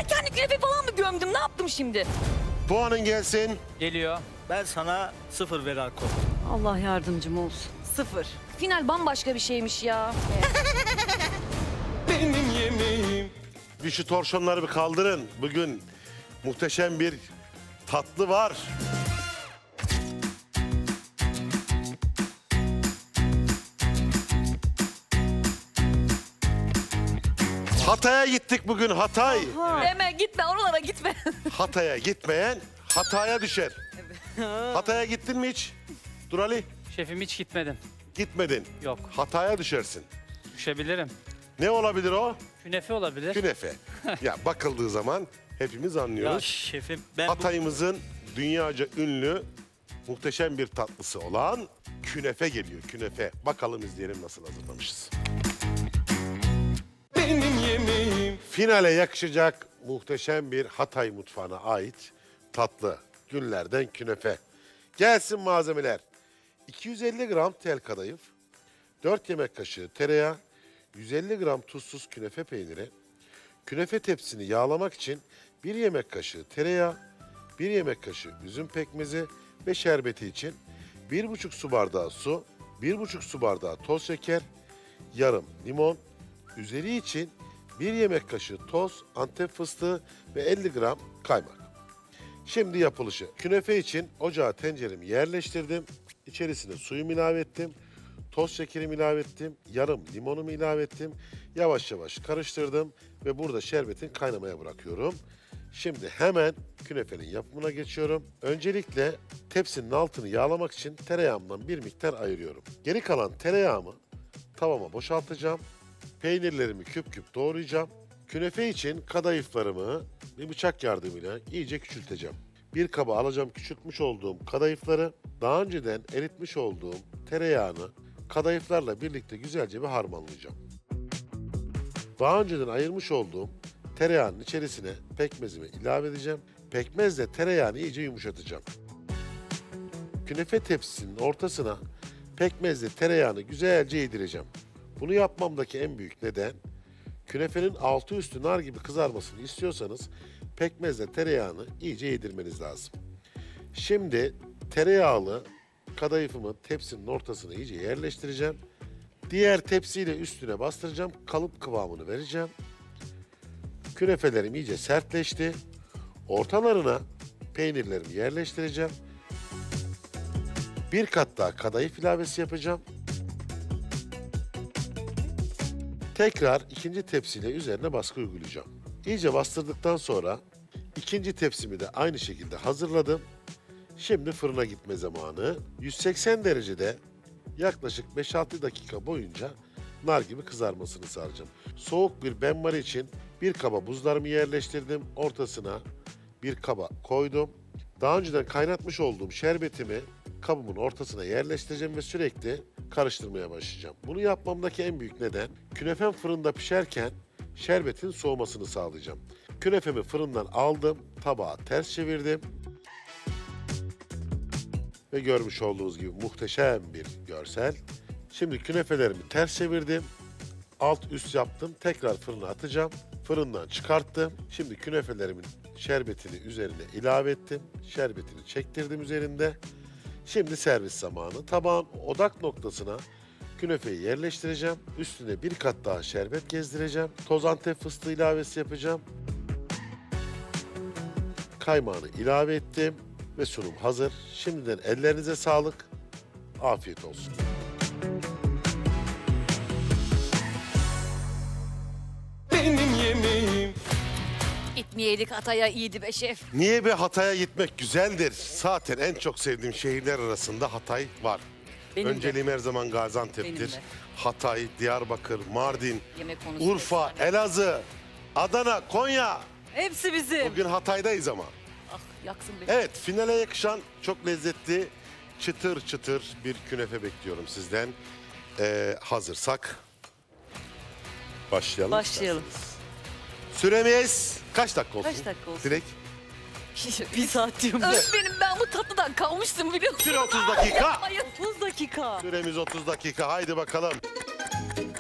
Ben kendi künefe falan mı gömdüm? Ne yaptım şimdi? Puanın gelsin. Geliyor. Ben sana 0 ver alkol. Allah yardımcım olsun. 0. Final bambaşka bir şeymiş ya. Benim yemeğim. Bir şu torşonları bir kaldırın. Bugün muhteşem bir tatlı var. Hatay'a gittik bugün, Hatay. Deme, gitme oralara gitme. Hatay'a gitmeyen hataya düşer. Hatay'a gittin mi hiç? Dur Ali, Şefim hiç gitmedim. gitmedin. Yok. Hataya düşersin. Düşebilirim. Ne olabilir o? Künefe olabilir. Künefe. Ya bakıldığı zaman hepimiz Ya anlıyoruz. şefim ben Hatay'ımızın dünyaca ünlü muhteşem bir tatlısı olan künefe geliyor. Künefe. Bakalım izleyelim nasıl hazırlamışız. Benim yemeğim. Finale yakışacak muhteşem bir Hatay mutfağına ait tatlı. Günlerden künefe. Gelsin malzemeler. 250 gram tel kadayıf, 4 yemek kaşığı tereyağı, 150 gram tuzsuz künefe peyniri, künefe tepsini yağlamak için 1 yemek kaşığı tereyağı, 1 yemek kaşığı üzüm pekmezi ve şerbeti için 1,5 su bardağı su, 1,5 su bardağı toz şeker, yarım limon, üzeri için 1 yemek kaşığı toz, Antep fıstığı ve 50 gram kaymak. Şimdi yapılışı. Künefe için ocağa tenceremi yerleştirdim. İçerisine suyumu ilave ettim. Toz şekerimi ilave ettim. Yarım limonumu ilave ettim. Yavaş yavaş karıştırdım ve burada şerbetin kaynamaya bırakıyorum. Şimdi hemen künefenin yapımına geçiyorum. Öncelikle tepsinin altını yağlamak için tereyağımdan bir miktar ayırıyorum. Geri kalan tereyağımı tavama boşaltacağım. Peynirlerimi küp küp doğrayacağım. Künefe için kadayıflarımı bir bıçak yardımıyla iyice küçülteceğim. Bir kaba alacağım küçültmüş olduğum kadayıfları, daha önceden eritmiş olduğum tereyağını kadayıflarla birlikte güzelce bir harmanlayacağım. Daha önceden ayırmış olduğum tereyağının içerisine pekmezimi ilave edeceğim. Pekmezle tereyağını iyice yumuşatacağım. Künefe tepsisinin ortasına pekmezle tereyağını güzelce yedireceğim. Bunu yapmamdaki en büyük neden, künefenin altı üstü nar gibi kızarmasını istiyorsanız pekmezle tereyağını iyice yedirmeniz lazım. Şimdi tereyağlı kadayıfımı tepsinin ortasına iyice yerleştireceğim. Diğer tepsiyle üstüne bastıracağım. Kalıp kıvamını vereceğim. Künefelerim iyice sertleşti. Ortalarına peynirlerimi yerleştireceğim. Bir kat daha kadayıf ilavesi yapacağım. Tekrar ikinci tepsiyle üzerine baskı uygulayacağım. İyice bastırdıktan sonra ikinci tepsimi de aynı şekilde hazırladım. Şimdi fırına gitme zamanı. 180 derecede yaklaşık 5-6 dakika boyunca nar gibi kızarmasını sağlayacağım. Soğuk bir benmari için bir kaba buzlarımı yerleştirdim. Ortasına bir kaba koydum. Daha önceden kaynatmış olduğum şerbetimi kabımın ortasına yerleştireceğim ve sürekli karıştırmaya başlayacağım. Bunu yapmamdaki en büyük neden, künefem fırında pişerken şerbetin soğumasını sağlayacağım. Künefemi fırından aldım, tabağa ters çevirdim. Ve görmüş olduğunuz gibi muhteşem bir görsel. Şimdi künefelerimi ters çevirdim. Alt üst yaptım. Tekrar fırına atacağım. Fırından çıkarttım. Şimdi künefelerimin şerbetini üzerine ilave ettim. Şerbetini çektirdim üzerinde. Şimdi servis zamanı. Tabağın odak noktasına künefeyi yerleştireceğim. Üstüne bir kat daha şerbet gezdireceğim. Toz Antep fıstığı ilavesi yapacağım. Kaymağını ilave ettim ve sunum hazır. Şimdiden ellerinize sağlık. Afiyet olsun. Benim yemeğim. Gitmeyeydik Hatay'a, iyiydi be şef. Niye be, Hatay'a gitmek güzeldir. Zaten en çok sevdiğim şehirler arasında Hatay var. Benim de. Önceliğim her zaman Benim Gaziantep'tir. de. Hatay, Diyarbakır, Mardin, Yemek konusunda. Urfa, Elazığ, Adana, Konya. Hepsi bizim. Bugün Hatay'dayız ama. Ah, yaksın beni. Evet, finale yakışan çok lezzetli, çıtır çıtır bir künefe bekliyorum sizden. Hazırsak başlayalım. Başlayalım. Süremiz kaç dakika olsun? Kaç dakika olsun? Direkt. Bir saat diyorum. Öğretmenim, ben bu tatlıdan kalmıştım biliyor musun? Süre 30 dakika. Hayır. 30 dakika. Süremiz 30 dakika. Haydi bakalım.